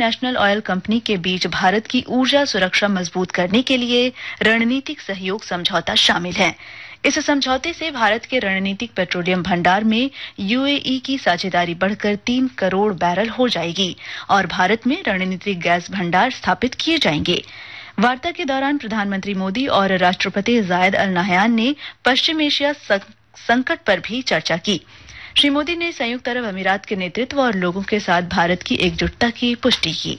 National oil company के बीच भारत की ऊर्जा सुरक्षा मजबूत करने के लिए रणनीतिक सहयोग समझौता शामिल है। इस समझौते से भारत के रणनीतिक पेट्रोलियम भंडार में यूएई की साझेदारी बढ़कर 3 करोड़ बैरल हो जाएगी और भारत में रणनीतिक गैस भंडार स्थापित किए जाएंगे। वार्ता के दौरान प्रधानमंत्री मोदी और राष्ट्रपति जायद अल नहयान ने पश्चिम एशिया संकट पर भी चर्चा की। श्री मोदी ने संयुक्त अरब अमीरात के नेतृत्व और लोगों के साथ भारत की एकजुटता की पुष्टि की।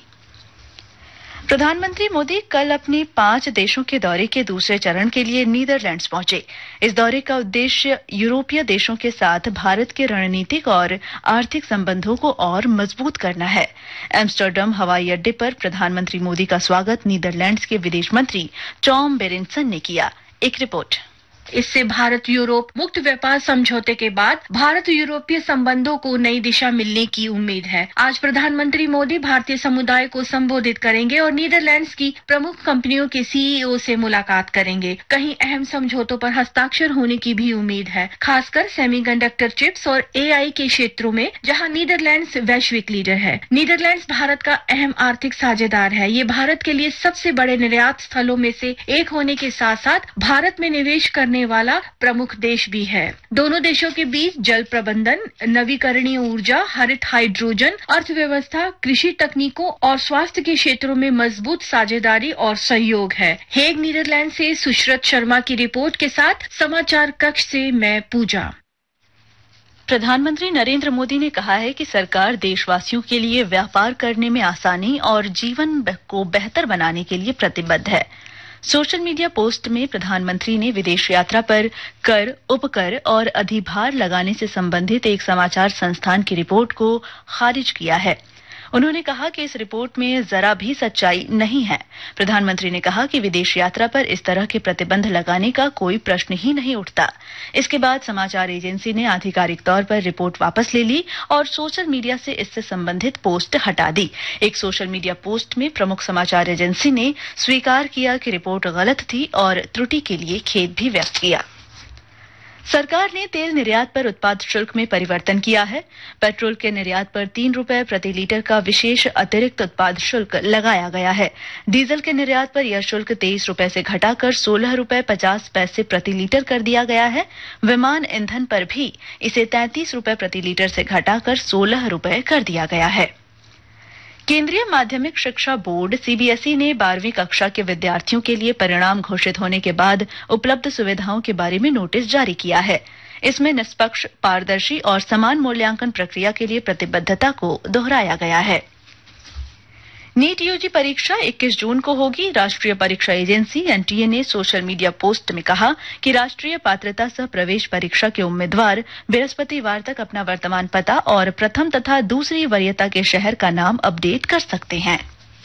प्रधानमंत्री मोदी कल अपने 5 देशों के दौरे के दूसरे चरण के लिए नीदरलैंड्स पहुंचे। इस दौरे का उद्देश्य यूरोपीय देशों के साथ भारत के रणनीतिक और आर्थिक संबंधों को और मजबूत करना है। एम्स्टर्डम हवाई अड्डे पर प्रधानमंत्री मोदी का स्वागत नीदरलैंड्स के विदेश मंत्री टॉम बेरेंसन ने किया। एक रिपोर्ट। इससे भारत यूरोप मुक्त व्यापार समझौते के बाद भारत यूरोपीय संबंधों को नई दिशा मिलने की उम्मीद है। आज प्रधानमंत्री मोदी भारतीय समुदाय को संबोधित करेंगे और नीदरलैंड्स की प्रमुख कंपनियों के सीईओ से मुलाकात करेंगे। कई अहम समझौतों पर हस्ताक्षर होने की भी उम्मीद है, खासकर सेमीकंडक्टर चिप्स और एआई के क्षेत्रों में, जहां नीदरलैंड्स वैश्विक लीडर है। नीदरलैंड्स भारत का अहम आर्थिक साझेदार है। ये भारत के लिए सबसे बड़े निर्यात स्थलों में से एक होने के साथ साथ भारत में निवेश करने वाला प्रमुख देश भी है। दोनों देशों के बीच जल प्रबंधन, नवीकरणीय ऊर्जा, हरित हाइड्रोजन, अर्थव्यवस्था, कृषि तकनीकों और स्वास्थ्य के क्षेत्रों में मजबूत साझेदारी और सहयोग है। हेग, नीदरलैंड से सुश्रत शर्मा की रिपोर्ट के साथ समाचार कक्ष से मैं पूजा। प्रधानमंत्री नरेंद्र मोदी ने कहा है कि सरकार देशवासियों के लिए व्यापार करने में आसानी और जीवन को बेहतर बनाने के लिए प्रतिबद्ध है। सोशल मीडिया पोस्ट में प्रधानमंत्री ने विदेश यात्रा पर कर, उपकर और अधिभार लगाने से संबंधित एक समाचार संस्थान की रिपोर्ट को खारिज किया है। उन्होंने कहा कि इस रिपोर्ट में जरा भी सच्चाई नहीं है। प्रधानमंत्री ने कहा कि विदेश यात्रा पर इस तरह के प्रतिबंध लगाने का कोई प्रश्न ही नहीं उठता। इसके बाद समाचार एजेंसी ने आधिकारिक तौर पर रिपोर्ट वापस ले ली और सोशल मीडिया से इससे संबंधित पोस्ट हटा दी। एक सोशल मीडिया पोस्ट में प्रमुख समाचार एजेंसी ने स्वीकार किया कि रिपोर्ट गलत थी और त्रुटि के लिए खेद भी व्यक्त किया। सरकार ने तेल निर्यात पर उत्पाद शुल्क में परिवर्तन किया है। पेट्रोल के निर्यात पर 3 रुपए प्रति लीटर का विशेष अतिरिक्त उत्पाद शुल्क लगाया गया है। डीजल के निर्यात पर यह शुल्क 23 रुपए से घटाकर 16 रुपए 50 पैसे प्रति लीटर कर दिया गया है। विमान ईंधन पर भी इसे 33 रुपए प्रति लीटर से घटाकर 16 रुपए कर दिया गया है। केंद्रीय माध्यमिक शिक्षा बोर्ड सीबीएसई ने 12वीं कक्षा के विद्यार्थियों के लिए परिणाम घोषित होने के बाद उपलब्ध सुविधाओं के बारे में नोटिस जारी किया है। इसमें निष्पक्ष, पारदर्शी और समान मूल्यांकन प्रक्रिया के लिए प्रतिबद्धता को दोहराया गया है। नीट यूजी परीक्षा 21 जून को होगी। राष्ट्रीय परीक्षा एजेंसी एनटीए ने सोशल मीडिया पोस्ट में कहा कि राष्ट्रीय पात्रता सह प्रवेश परीक्षा के उम्मीदवार बृहस्पतिवार तक अपना वर्तमान पता और प्रथम तथा दूसरी वरीयता के शहर का नाम अपडेट कर सकते हैं।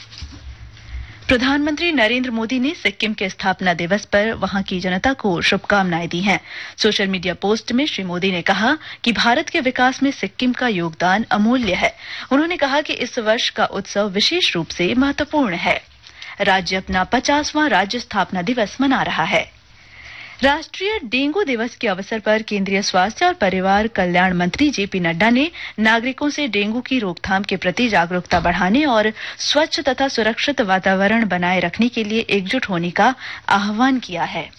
प्रधानमंत्री नरेंद्र मोदी ने सिक्किम के स्थापना दिवस पर वहां की जनता को शुभकामनाएं दी हैं। सोशल मीडिया पोस्ट में श्री मोदी ने कहा कि भारत के विकास में सिक्किम का योगदान अमूल्य है। उन्होंने कहा कि इस वर्ष का उत्सव विशेष रूप से महत्वपूर्ण है। राज्य अपना 50वां राज्य स्थापना दिवस मना रहा है। राष्ट्रीय डेंगू दिवस के अवसर पर केंद्रीय स्वास्थ्य और परिवार कल्याण मंत्री जेपी नड्डा ने नागरिकों से डेंगू की रोकथाम के प्रति जागरूकता बढ़ाने और स्वच्छ तथा सुरक्षित वातावरण बनाए रखने के लिए एकजुट होने का आह्वान किया है।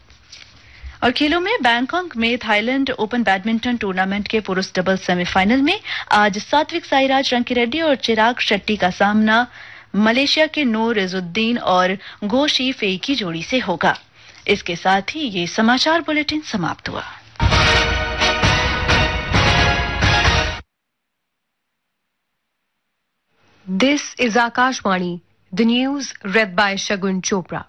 और खेलों में बैंकॉक में थाईलैंड ओपन बैडमिंटन टूर्नामेंट के पुरुष डबल्स सेमीफाइनल में आज सात्विक साईराज रंकीरेड्डी और चिराग शेट्टी का सामना मलेशिया के नूर रिजुद्दीन और गो शी फेई की जोड़ी से होगा। इसके साथ ही ये समाचार बुलेटिन समाप्त हुआ। This is Akashvani, the news read by Shagun Chopra.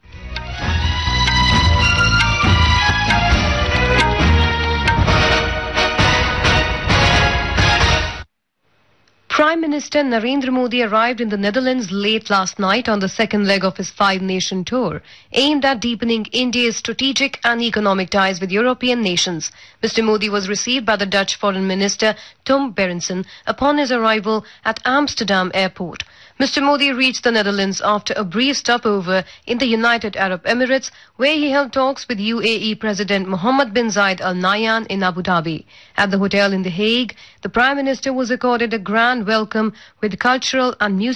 Prime Minister Narendra Modi arrived in the Netherlands late last night on the second leg of his 5-nation tour, aimed at deepening India's strategic and economic ties with European nations. Mr. Modi was received by the Dutch Foreign Minister Tom Berendsen upon his arrival at Amsterdam Airport. Mr. Modi reached the Netherlands after a brief stopover in the United Arab Emirates, where he held talks with UAE President Mohammed bin Zayed Al Nahyan in Abu Dhabi. At the hotel in The Hague, the Prime Minister was accorded a grand welcome with cultural and musical